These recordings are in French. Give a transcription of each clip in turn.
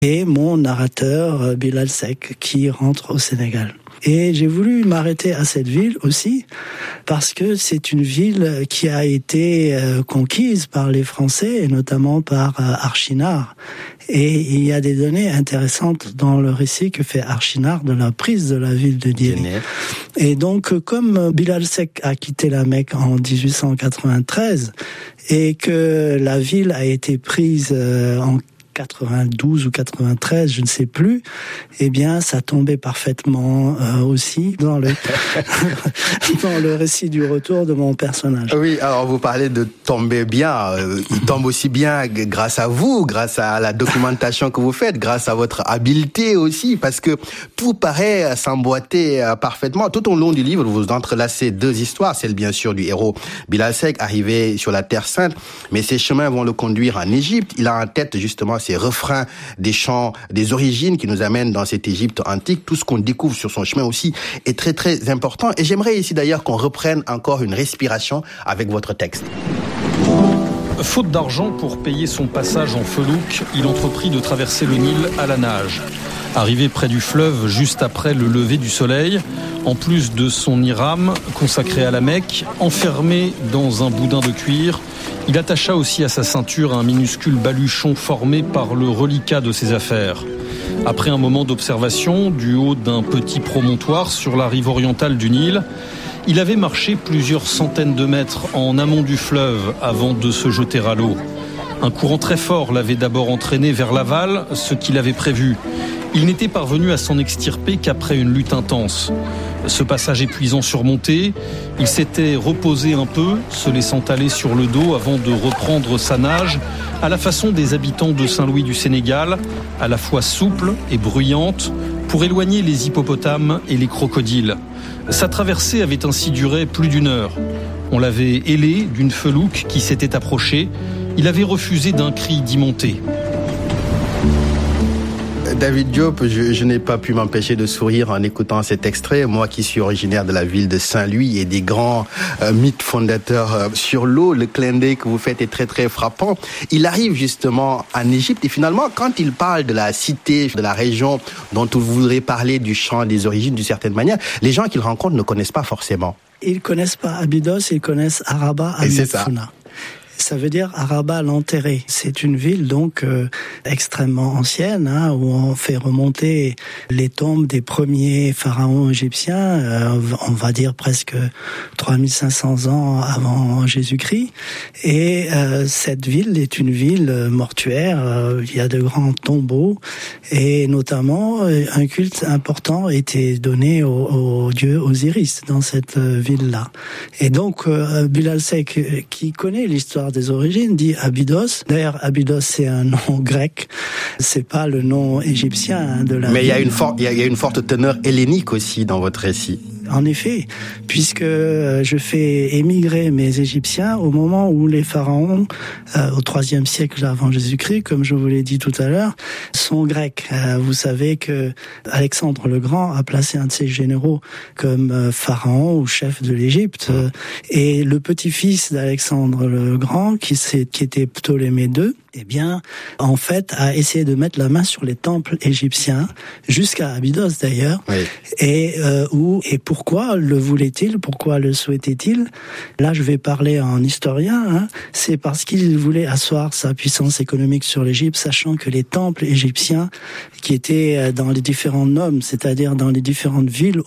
et mon narrateur Bilal Seck qui rentre au Sénégal. Et j'ai voulu m'arrêter à cette ville aussi parce que c'est une ville qui a été conquise par les Français et notamment par Archinard. Et il y a des données intéressantes dans le récit que fait Archinard de la prise de la ville de Djenné. Et donc, comme Bilal Seck a quitté la Mecque en 1893 et que la ville a été prise en 92 ou 93, je ne sais plus, eh bien, ça tombait parfaitement aussi dans le dans le récit du retour de mon personnage. Oui, alors vous parlez de tomber bien. Il tombe aussi bien grâce à vous, grâce à la documentation que vous faites, grâce à votre habileté aussi, parce que tout paraît s'emboîter parfaitement. Tout au long du livre, vous entrelacez deux histoires, celle bien sûr du héros Bilal Seck, arrivé sur la Terre Sainte, mais ses chemins vont le conduire en Égypte. Il a en tête justement ces refrains des chants des origines qui nous amènent dans cette Égypte antique. Tout ce qu'on découvre sur son chemin aussi est très très important. Et j'aimerais ici d'ailleurs qu'on reprenne encore une respiration avec votre texte. Faute d'argent pour payer son passage en felouk, il entreprit de traverser le Nil à la nage. Arrivé près du fleuve juste après le lever du soleil, en plus de son ihram consacré à la Mecque, enfermé dans un boudin de cuir, il attacha aussi à sa ceinture un minuscule baluchon formé par le reliquat de ses affaires. Après un moment d'observation, du haut d'un petit promontoire sur la rive orientale du Nil, il avait marché plusieurs centaines de mètres en amont du fleuve avant de se jeter à l'eau. Un courant très fort l'avait d'abord entraîné vers l'aval, ce qu'il avait prévu. Il n'était parvenu à s'en extirper qu'après une lutte intense. Ce passage épuisant surmonté, il s'était reposé un peu, se laissant aller sur le dos avant de reprendre sa nage, à la façon des habitants de Saint-Louis du Sénégal, à la fois souple et bruyante, pour éloigner les hippopotames et les crocodiles. Sa traversée avait ainsi duré plus d'une heure. On l'avait hélé d'une felouque qui s'était approchée. Il avait refusé d'un cri d'y monter. David Diop, je n'ai pas pu m'empêcher de sourire en écoutant cet extrait. Moi qui suis originaire de la ville de Saint-Louis et des grands mythes fondateurs sur l'eau, le clin d'œil que vous faites est très très frappant. Il arrive justement en Égypte et finalement quand il parle de la cité, de la région dont vous voudrez parler du chant des origines d'une certaine manière, les gens qu'il rencontre ne connaissent pas forcément. Ils connaissent pas Abydos, ils connaissent Araba al-Mefsouna. Ça veut dire Araba l'enterré. C'est une ville donc extrêmement ancienne où on fait remonter les tombes des premiers pharaons égyptiens, on va dire presque 3500 ans avant Jésus-Christ. Et cette ville est une ville mortuaire. Il y a de grands tombeaux et notamment un culte important était donné au dieu Osiris dans cette ville-là. Et donc Bilal Seck, qui connaît l'histoire des origines, dit Abydos. D'ailleurs, Abydos, c'est un nom grec. C'est pas le nom égyptien de la ville. Mais il y a une forte teneur hellénique aussi dans votre récit. En effet, puisque je fais émigrer mes Égyptiens au moment où les pharaons, au IIIe siècle avant Jésus-Christ, comme je vous l'ai dit tout à l'heure, sont grecs. Vous savez que Alexandre le Grand a placé un de ses généraux comme pharaon ou chef de l'Égypte, et le petit-fils d'Alexandre le Grand, qui était Ptolémée II, eh bien, en fait, a essayé de mettre la main sur les temples égyptiens, jusqu'à Abydos d'ailleurs, oui. Et pourquoi le voulait-il, pourquoi le souhaitait-il? Là, je vais parler en historien, c'est parce qu'il voulait asseoir sa puissance économique sur l'Égypte, sachant que les temples égyptiens, qui étaient dans les différents nomes, c'est-à-dire dans les différentes villes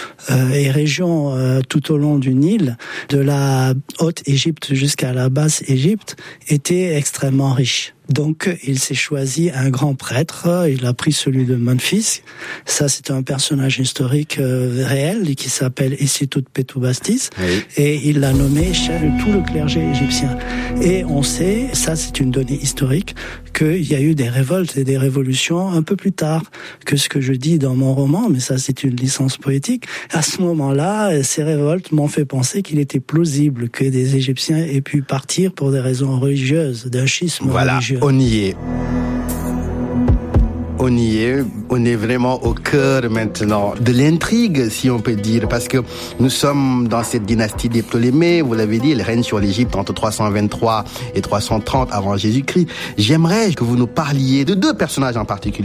et régions tout au long du Nil, de la Haute Égypte jusqu'à la Basse Égypte, étaient extrêmement riches. Donc, il s'est choisi un grand prêtre, il a pris celui de Memphis. Ça, c'est un personnage historique réel qui s'appelle Esitut-Petubastis, oui. Et il l'a nommé chef de tout le clergé égyptien. Et on sait, ça c'est une donnée historique, qu'il y a eu des révoltes et des révolutions un peu plus tard que ce que je dis dans mon roman, mais ça c'est une licence poétique. À ce moment-là, ces révoltes m'ont fait penser qu'il était plausible que des Égyptiens aient pu partir pour des raisons religieuses, d'un schisme religieux. On y est. on y est. On est vraiment au cœur maintenant de l'intrigue, si on peut dire, parce que nous sommes dans cette dynastie des Ptolémées. Vous l'avez dit, elle règne sur l'Égypte entre 323 et 330 avant Jésus-Christ. J'aimerais que vous nous parliez de deux personnages en particulier.